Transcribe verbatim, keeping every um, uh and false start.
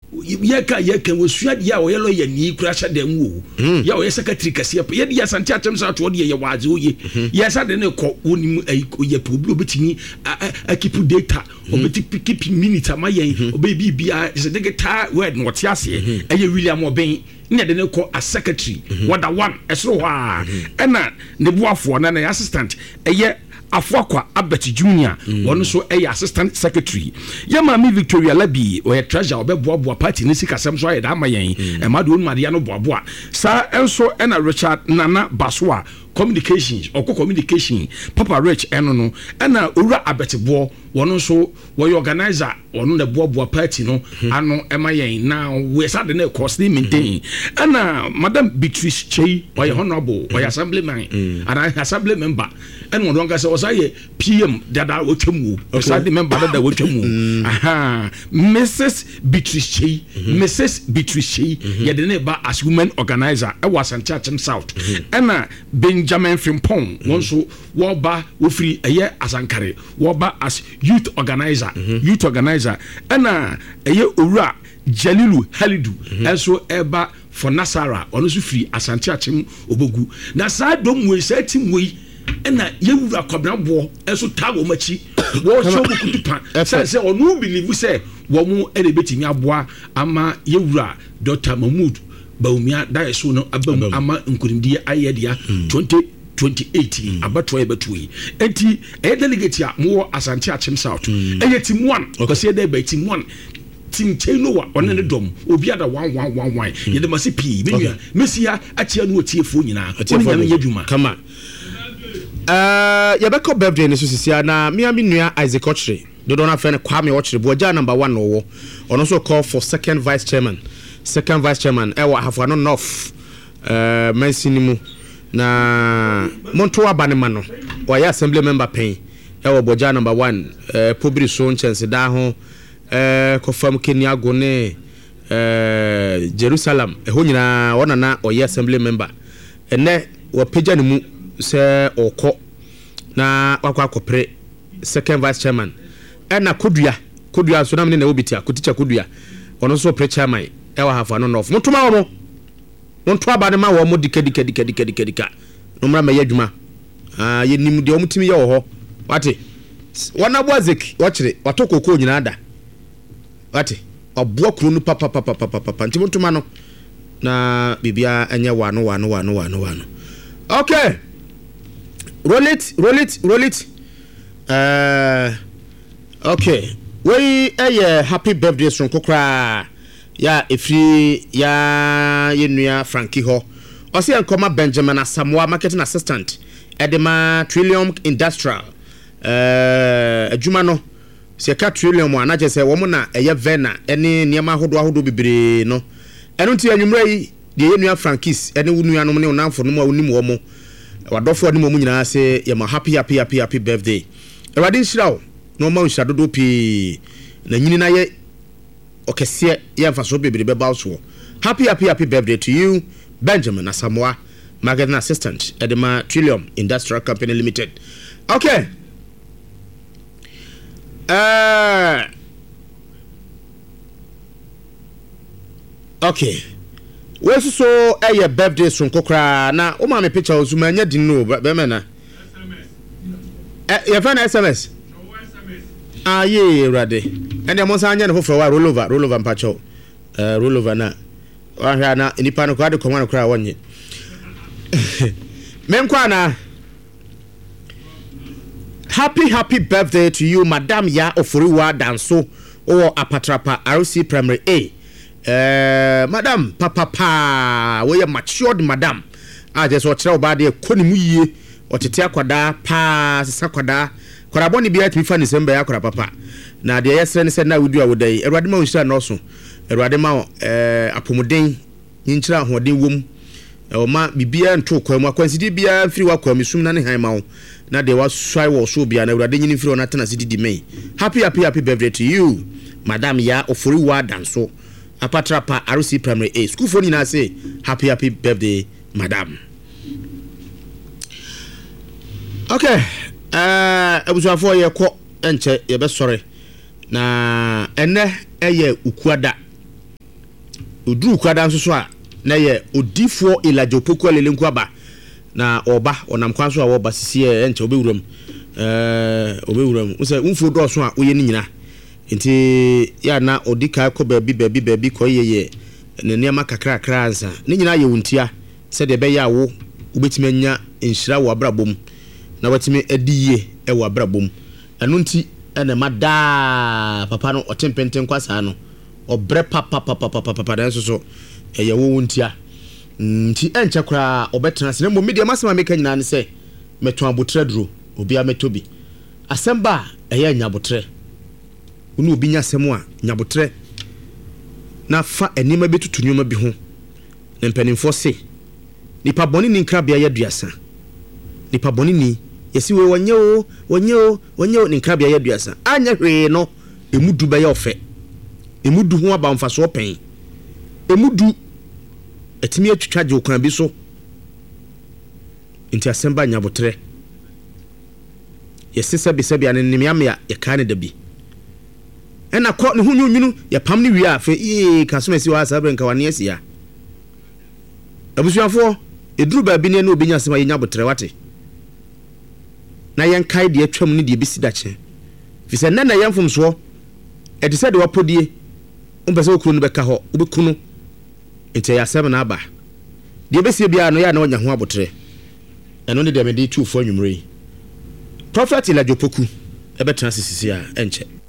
ye ka ye kan wosua de ya wo ye lawyer ni kura hye dem wo ya wo ye secretary kase ye de ya Asante Akyem South wo de ye waze oye ye sa de ne ko wonim ye problem obetini a keep data obeti keep minute amayen obebi bia is de ta word no te ase e ye William Oben ne de ne ko a secretary wada one esro ha e na ne boafo na na assistant e ye Afuakwa Abeti Junior one so a assistant secretary yama mi Victoria Labi o treasure obeboaboa party ni sikasem so ayeda amayen e madu on Maria no boaboa sa enso e na Richard Nana Baswa communications or communication Papa Rich eno no e na owura Abetibo one so we organizer one the boaboa party no ano emayen now we sa de na cost ni maintain e na Madam Beatrice Chei o honorable o assemblyman and assembly member and one longer say say P M dada wotwemu say the member dada wotwemu aha Missus Beatrice Chei Missus Beatrice Chei ye de ne ba as women organizer e was Asante Akyem South and na Benjamin Frimpong one so wo ba wo free eye Asankare wo ba as youth organizer youth organizer and na eye owura Jalilu Halidu also eba for Nasara ono so free Asante Akyem Obogu na sa dom we say team we ena yewura kwabena bo enso tawo machi wo so bukutupa say say onu believe say wo mu ene betimi aboa ama yewura Doctor Mahmood Baumia da so no abam ama nkurindie ayedia twenty twenty-eight abato ebetui enti e delegate a mo Asante Akyem South e team one because e dey be team one team Chenoa on the dom obi ada one one one one ye de masi p menua mesia atia no otiefo nyina oni na yedwuma kama Uh, yabeko birthday ne susisia na me ami nua Isaac Ochre do don afene Kwame Ochre boja number one no wo ono so call for second vice chairman second vice chairman e wa hafo no north uh mansinimu na monto abane ma no wa ya assembly member pen e wa boja number one uh pobri so chance da ho uh confirm Kenya go ne uh Jerusalem e ho nyina wona na o ya assembly member ene wa pagya ne mu se oko na wakwa kopre second vice chairman ena kodua kodua so na me na obitia koticha kodua ono so pre chairman e wa hafa no nof motoma wo mo monto abade ma wo mo dika dika dika dika dika dika no mra ma yadwuma ah ye nim de o mutimi ye wo ho wate wana boazek wakire watokoko nyina da wate oboa kuro no papa papa papa papa nti motoma no na bibia enya wano wano wano wano wano okay. Roll it, roll it, roll it. Uh, okay. We a happy birthday from Kokra. Ya ifri ya yenuya Frankie ho. Osi ankoma Benjamin Asamoah marketing assistant. Edema Trillium Industrial. Uh, adwuma no. Se ka Trillium ana je se wo mo na eye Vena ene niema hodo ahodo bebre no. Eno nti anwumra yi de yenuya Frankies ene wunua no ne onamfo no mo awunim wo mo. Wadofo ni mo nyina se ya ma happy happy happy happy birthday. Ewade nshirawo no ma nshira dodo pi na nyini na ye okese ye mfa so bebere be bawso. Happy happy happy birthday to you Benjamin Asamoah marketing assistant Edema Trillium Industrial Company Limited. Okay. Uh Okay. We so eh birthday from Kokra na o ma me picture ozuma anya din no be me na eh ye fa na S M S no S M S ah ye rade ende mo sa anya no foforo wa roll over roll over mpacho eh roll over na wa hwa na nipa no kwa de komwa no kra wonye mem kwa na happy happy birthday to you Madam Ya Oforiwa Danso o Apatrapa R C Primary A. Uh, madam papa pa we matured madam ah just what tell about the konimu yie otete akwada pa sesa kwada kwada boni bia timi fa December ya kwada papa na de yesre ne se na wudu awodai erwade ma unshira no so erwade ma eh apomuden nyinchira ahoden wom o ma bibia nto kwa mu akwansidi bia firi wakwa misum na ne han ma wo na de waswai wo so bia na erwade nyini firi ona tana sididi mei happy happy happy birthday to you Madam Ya Oforiwa Danso Apatrapa R C Primary A. School phone na say happy happy birthday madam. Okay. Uh abuso afo ye ko enche ye be sore. Na ene eye ukuada. oduru kwada nso so a na ye odifoɔ Elijah Opoku Alelenku aba na oba onam kwan so a woba sisi e nche obewuram eh obewuram wo se unfo do so a oye ni nyina nti ya na odika ko baabi baabi baabi ko yeye ne niam kakra kakra ansa ni nyina ye wuntia se de be ya wo ubetime anya enhira wo abrabom na watime adiye e wo abrabom anu nti ene mada papa no otempenten kwasa no obre papa papa papa papa dan so so e ye wo wuntia nti enche kra obetena se mo media masema meka nyina ne se meto abotre duro obi a metobi asemba eye nyabotre unu obi nya asem a nyabotre na fa enima betutu nyoma bi ho ne mpanimfo se nipa boni ni nkrabia ya duasa nipa boni ni yesi we wonye o wonye o wonye o ni nkrabia ya duasa anya hwe no emudu be ya ofe emudu ho aba mfaso pen emudu etimi atwitwa je okran bi so nti asemba nyabotre yesi sabi sabi ane nimiam ya yaka ne dabi ena ko ne hunyu nwunu ya pam ne wi a fe ee kasomesi wa sabre nka wane asia abusuafo eduru ba bi ne na obinya asema yenya botre wate na yen kai de atwam ne de bisi dache fi se na na yemfom so e de se de wapodie umpese okuru no beka ho ubekunu ente ya asema na aba de besi bia no ya na onya ho abotre eno ne de me de two fo nwumre Prophet Elijah Opoku ebe transisisi a enche